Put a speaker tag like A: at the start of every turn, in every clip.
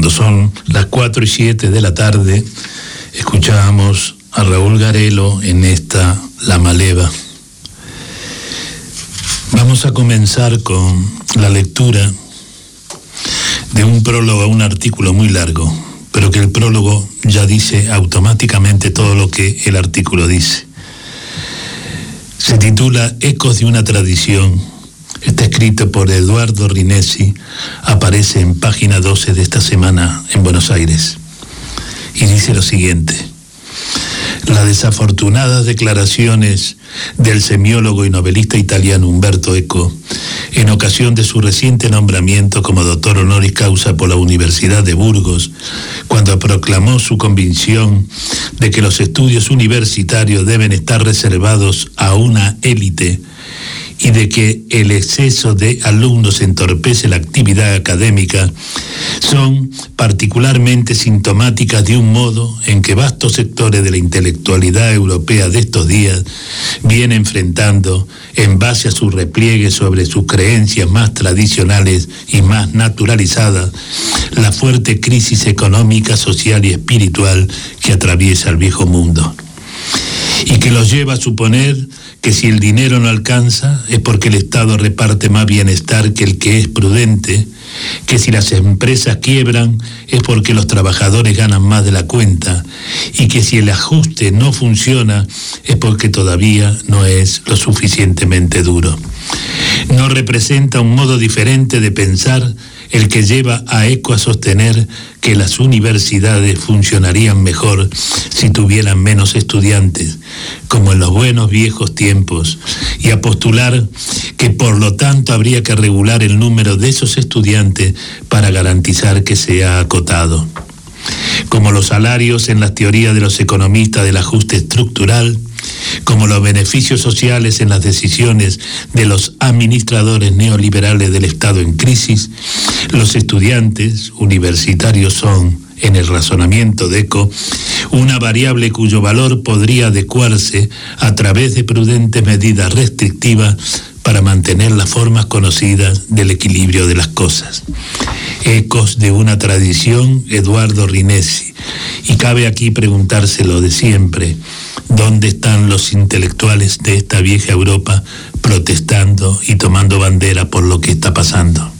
A: Cuando son las 4:07 de la tarde, escuchábamos a Raúl Garelo en esta La Maleva. Vamos a comenzar con la lectura de un prólogo a un artículo muy largo, pero que el prólogo ya dice automáticamente todo lo que el artículo dice. Se titula Ecos de una tradición. Está escrito por Eduardo Rinesi, aparece en página 12 de esta semana en Buenos Aires. Y dice lo siguiente: las desafortunadas declaraciones del semiólogo y novelista italiano Umberto Eco, en ocasión de su reciente nombramiento como doctor honoris causa por la Universidad de Burgos, cuando proclamó su convicción de que los estudios universitarios deben estar reservados a una élite y de que el exceso de alumnos entorpece la actividad académica, son particularmente sintomáticas de un modo en que vastos sectores de la intelectualidad europea de estos días vienen enfrentando, en base a sus repliegues sobre sus creencias más tradicionales y más naturalizadas, la fuerte crisis económica, social y espiritual que atraviesa el viejo mundo, y que los lleva a suponer que si el dinero no alcanza es porque el Estado reparte más bienestar que el que es prudente, que si las empresas quiebran es porque los trabajadores ganan más de la cuenta, y que si el ajuste no funciona es porque todavía no es lo suficientemente duro. No representa un modo diferente de pensar el que lleva a Eco a sostener que las universidades funcionarían mejor si tuvieran menos estudiantes, como en los buenos viejos tiempos, y a postular que por lo tanto habría que regular el número de esos estudiantes para garantizar que sea acotado. Como los salarios en las teorías de los economistas del ajuste estructural, como los beneficios sociales en las decisiones de los administradores neoliberales del Estado en crisis, los estudiantes universitarios son, en el razonamiento de Eco, una variable cuyo valor podría adecuarse a través de prudentes medidas restrictivas para mantener las formas conocidas del equilibrio de las cosas. Ecos de una tradición, Eduardo Rinesi. Y cabe aquí preguntárselo de siempre: ¿dónde están los intelectuales de esta vieja Europa protestando y tomando bandera por lo que está pasando?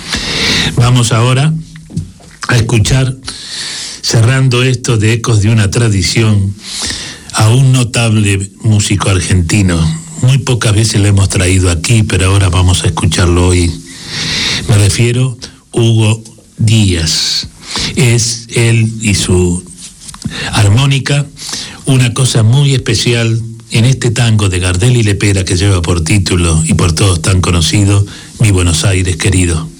A: Vamos ahora a escuchar, cerrando esto de Ecos de una tradición, a un notable músico argentino. Muy pocas veces lo hemos traído aquí, pero ahora vamos a escucharlo hoy. Me refiero a Hugo Díaz. Es él y su armónica una cosa muy especial en este tango de Gardel y Lepera que lleva por título y por todos tan conocido, Mi Buenos Aires querido.